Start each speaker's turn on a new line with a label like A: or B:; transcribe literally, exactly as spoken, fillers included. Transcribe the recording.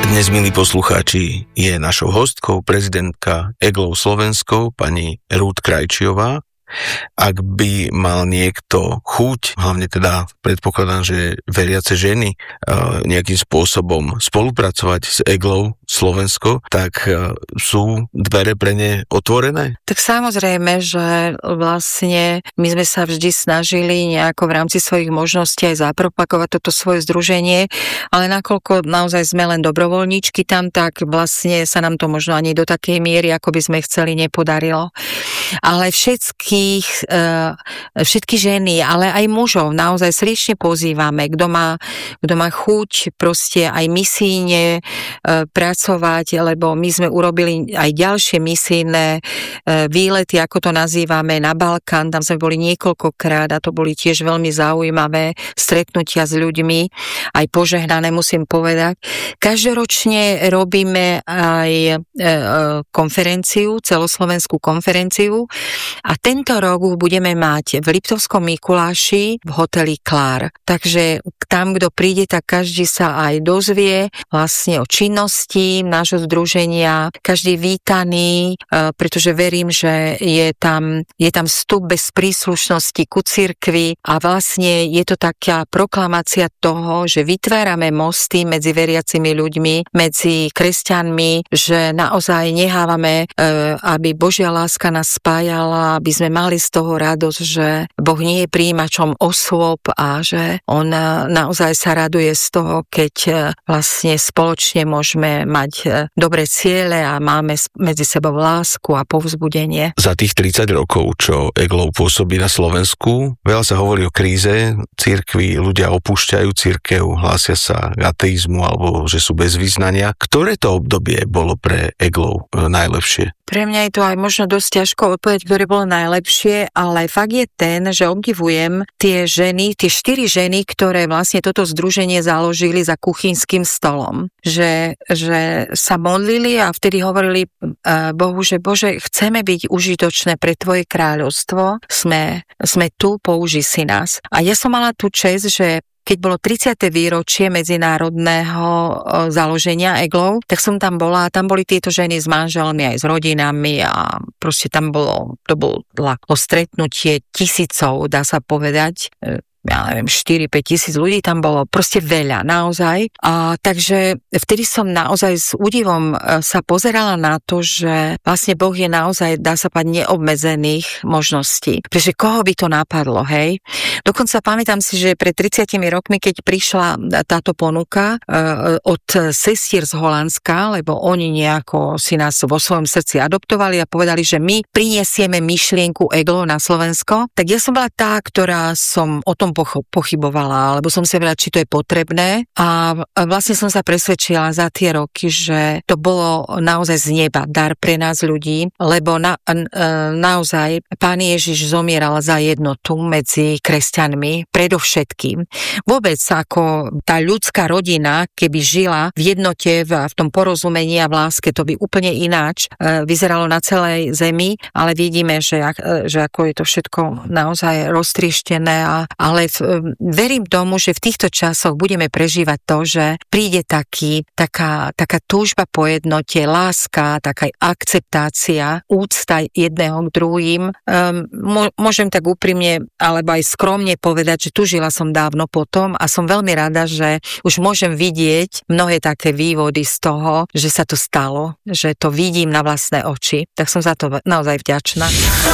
A: Dnes, milí poslucháči, je našou hostkou prezidentka Eglov Slovensko, pani Ruth Krajčiová. Ak by mal niekto chuť, hlavne teda predpokladám, že veriace ženy nejakým spôsobom spolupracovať s Eglov Slovensko, tak sú dvere pre ne otvorené?
B: Tak samozrejme, že vlastne my sme sa vždy snažili nejako v rámci svojich možností aj zapropagovať toto svoje združenie, ale nakoľko naozaj sme len dobrovoľníčky tam, tak vlastne sa nám to možno ani do takej miery, ako by sme chceli, nepodarilo. Ale všetkých, všetky ženy, ale aj mužov naozaj srdečne pozývame, kto má, kto má chuť proste aj misijne pracovať, lebo my sme urobili aj ďalšie misijné výlety, ako to nazývame, na Balkán, tam sme boli niekoľkokrát a to boli tiež veľmi zaujímavé stretnutia s ľuďmi, aj požehnané, musím povedať. Každoročne robíme aj konferenciu, celoslovenskú konferenciu, a tento rok budeme mať v Liptovskom Mikuláši v hoteli Klár. Takže tam, kto príde, tak každý sa aj dozvie vlastne o činnosti nášho združenia. Každý vítaný, pretože verím, že je tam, je tam vstup bez príslušnosti ku cirkvi a vlastne je to taká proklamácia toho, že vytvárame mosty medzi veriacimi ľuďmi, medzi kresťanmi, že naozaj nehávame, aby Božia láska nás spájala, aby sme mali z toho radosť, že Boh nie je prijímačom osôb a že on naozaj sa raduje z toho, keď vlastne spoločne môžeme mať dobré ciele a máme medzi sebou lásku a povzbudenie.
A: Za tých tridsať rokov, čo Eglov pôsobí na Slovensku, veľa sa hovorí o kríze cirkvi, ľudia opúšťajú cirkev, hlásia sa k ateizmu alebo že sú bez vyznania. Ktoré to obdobie bolo pre Eglov najlepšie?
B: Pre mňa je to aj možno dosť ťažko odpovedať, ktoré bolo najlepšie, ale fakt je ten, že obdivujem tie ženy, tie štyri ženy, ktoré vlastne toto združenie založili za kuchynským stolom. Že, že sa modlili a vtedy hovorili uh, Bohu, že Bože, chceme byť užitočné pre Tvoje kráľovstvo, sme, sme tu, použij si nás. A ja som mala tú česť, že keď bolo tridsiate výročie medzinárodného založenia Eglov, tak som tam bola a tam boli tieto ženy s manželmi aj s rodinami a proste tam bolo, to bolo stretnutie tisícov, dá sa povedať, ja neviem, štyri päť tisíc ľudí tam bolo, proste veľa, naozaj. A takže vtedy som naozaj s údivom sa pozerala na to, že vlastne Boh je naozaj, dá sa povedať, neobmedzených možností. Pretože koho by to napadlo, hej? Dokonca pamätám si, že pred tridsiatimi rokmi, keď prišla táto ponuka od sestier z Holandska, lebo oni nejako si nás vo svojom srdci adoptovali a povedali, že my priniesieme myšlienku Eglov na Slovensko, tak ja som bola tá, ktorá som o tom pochybovala, alebo som si vedela, či to je potrebné a vlastne som sa presvedčila za tie roky, že to bolo naozaj z neba dar pre nás ľudí, lebo na, naozaj Pán Ježiš zomieral za jednotu medzi kresťanmi, predovšetkým. Vôbec ako tá ľudská rodina, keby žila v jednote, v, v tom porozumení a v láske, to by úplne ináč vyzeralo na celej zemi, ale vidíme, že, že ako je to všetko naozaj roztrieštené, a, ale verím tomu, že v týchto časoch budeme prežívať to, že príde taký, taká, taká túžba po jednote, láska, taká akceptácia, úcta jedného k druhým. Um, môžem tak úprimne, alebo aj skromne povedať, že tužila som dávno potom a som veľmi rada, že už môžem vidieť mnohé také vývody z toho, že sa to stalo, že to vidím na vlastné oči. Tak som za to naozaj vďačná.